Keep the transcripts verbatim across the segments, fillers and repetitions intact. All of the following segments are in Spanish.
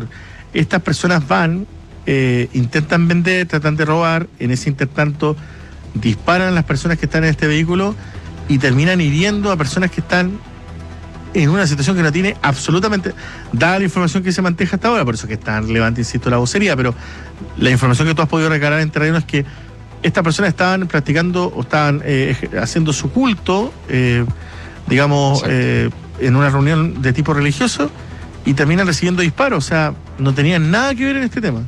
peor. Estas personas van, eh, intentan vender, tratan de robar, en ese intertanto disparan a las personas que están en este vehículo y terminan hiriendo a personas que están en una situación que no tiene absolutamente, dada la información que se maneja hasta ahora, por eso que es tan relevante, insisto, la vocería, pero la información que tú has podido recabar en terreno es que estas personas estaban practicando o estaban eh, haciendo su culto, eh, digamos, eh, en una reunión de tipo religioso y terminan recibiendo disparos, o sea, no tenían nada que ver en este tema.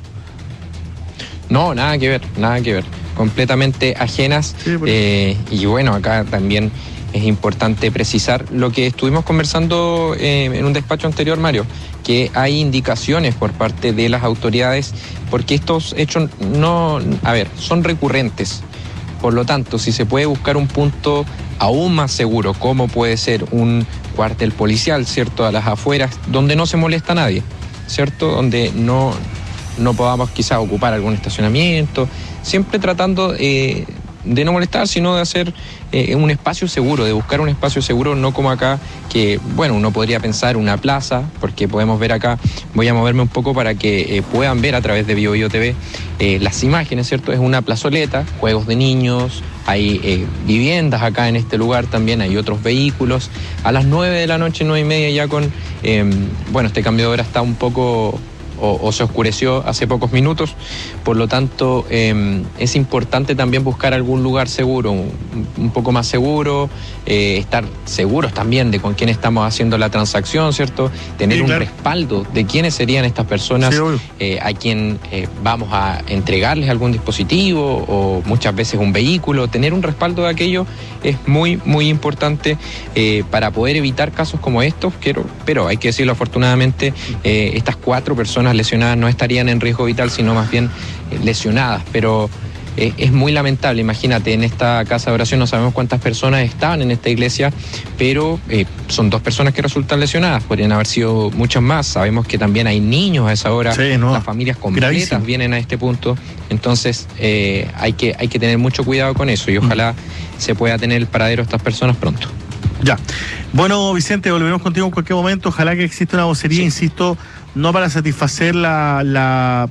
No, nada que ver, nada que ver, completamente ajenas, sí, eh, y bueno, acá también es importante precisar lo que estuvimos conversando eh, en un despacho anterior, Mario, que hay indicaciones por parte de las autoridades, porque estos hechos no, a ver, son recurrentes. Por lo tanto, si se puede buscar un punto aún más seguro, como puede ser un cuartel policial, ¿cierto?, a las afueras, donde no se molesta a nadie, ¿cierto?, donde no, no podamos quizás ocupar algún estacionamiento, siempre tratando eh, de no molestar, sino de hacer eh, un espacio seguro, de buscar un espacio seguro, no como acá, que, bueno, uno podría pensar una plaza, porque podemos ver acá, voy a moverme un poco para que eh, puedan ver a través de Bio Bio T V eh, las imágenes, ¿cierto? Es una plazoleta, juegos de niños, hay eh, viviendas acá en este lugar también, hay otros vehículos. A las nueve de la noche, nueve y media ya con, eh, bueno, este cambio de hora está un poco... O, o se oscureció hace pocos minutos, por lo tanto eh, es importante también buscar algún lugar seguro, un, un poco más seguro, eh, estar seguros también de con quién estamos haciendo la transacción, ¿cierto? Tener sí, claro. un respaldo de quiénes serían estas personas, sí, eh, a quien eh, vamos a entregarles algún dispositivo o muchas veces un vehículo. Tener un respaldo de aquello es muy, muy importante eh, para poder evitar casos como estos, pero, pero hay que decirlo, afortunadamente eh, estas cuatro personas lesionadas no estarían en riesgo vital, sino más bien eh, lesionadas, pero eh, es muy lamentable. Imagínate, en esta casa de oración no sabemos cuántas personas estaban en esta iglesia, pero eh, son dos personas que resultan lesionadas, podrían haber sido muchas más. Sabemos que también hay niños a esa hora, sí, no, las familias completas gravísimo. Vienen a este punto, entonces eh, hay que, hay que tener mucho cuidado con eso y ojalá mm. se pueda tener el paradero de estas personas pronto. Ya. Bueno, Vicente, volveremos contigo en cualquier momento. Ojalá que exista una vocería, sí. insisto, no para satisfacer la, la,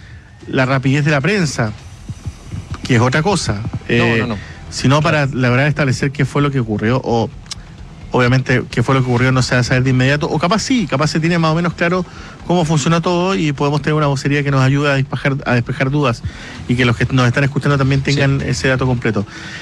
la rapidez de la prensa, que es otra cosa, eh, no, no, no. sino para lograr establecer qué fue lo que ocurrió, o obviamente qué fue lo que ocurrió no se va a saber de inmediato, o capaz sí, capaz se tiene más o menos claro cómo funcionó todo y podemos tener una vocería que nos ayude a despejar, a despejar dudas y que los que nos están escuchando también tengan sí. ese dato completo.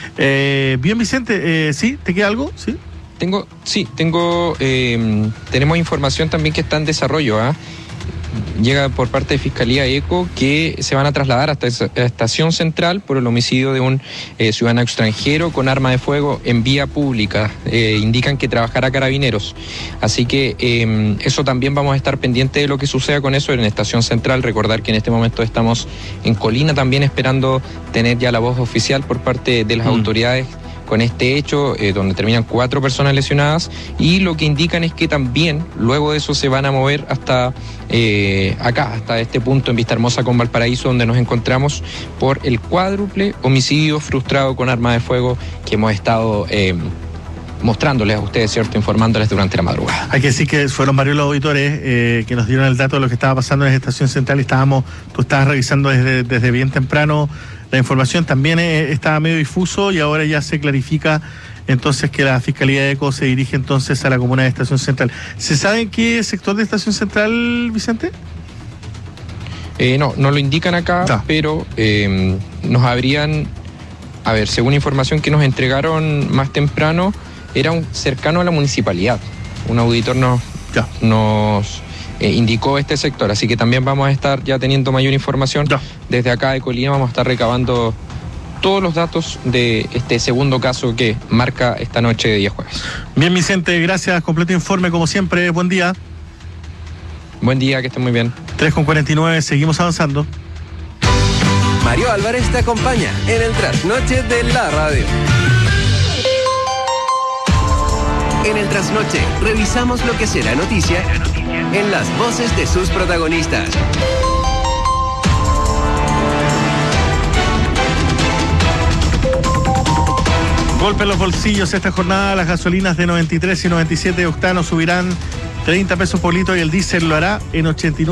Eh, bien, Vicente, eh, ¿sí? ¿Te queda algo? ¿Sí? Tengo, sí, tengo, eh, tenemos información también que está en desarrollo, ¿ah? ¿eh? Llega por parte de Fiscalía ECO que se van a trasladar hasta esa estación central por el homicidio de un eh, ciudadano extranjero con arma de fuego en vía pública. Eh, indican que trabajará Carabineros. Así que eh, eso también vamos a estar pendientes de lo que suceda con eso en la estación central. Recordar que en este momento estamos en Colina también esperando tener ya la voz oficial por parte de las mm. autoridades con este hecho, eh, donde terminan cuatro personas lesionadas, y lo que indican es que también luego de eso se van a mover hasta eh, acá, hasta este punto en Vista Hermosa con Valparaíso, donde nos encontramos por el cuádruple homicidio frustrado con arma de fuego que hemos estado eh, mostrándoles a ustedes, ¿cierto?, informándoles durante la madrugada. Hay que decir que fueron varios los auditores eh, que nos dieron el dato de lo que estaba pasando en la estación central y estábamos, tú estabas revisando desde, desde bien temprano la información. También eh, estaba medio difuso y ahora ya se clarifica entonces que la Fiscalía de ECO se dirige entonces a la comuna de Estación Central. ¿Se sabe en qué sector de Estación Central, Vicente? Eh, no, no lo indican acá, no. pero eh, nos habrían, a ver, según información que nos entregaron más temprano, era un cercano a la municipalidad. Un auditor nos, ya. nos eh, indicó este sector, así que también vamos a estar ya teniendo mayor información. Ya. Desde acá de Colina vamos a estar recabando todos los datos de este segundo caso que marca esta noche de día jueves. Bien, Vicente, gracias. Completo informe, como siempre. Buen día. Buen día, que estén muy bien. tres con cuarenta y nueve, seguimos avanzando. Mario Álvarez te acompaña en el trasnoche de la radio. En el trasnoche revisamos lo que será noticia en las voces de sus protagonistas. Golpe en los bolsillos esta jornada. Las gasolinas de noventa y tres y noventa y siete octanos subirán treinta pesos por litro y el diésel lo hará en ochenta y nueve.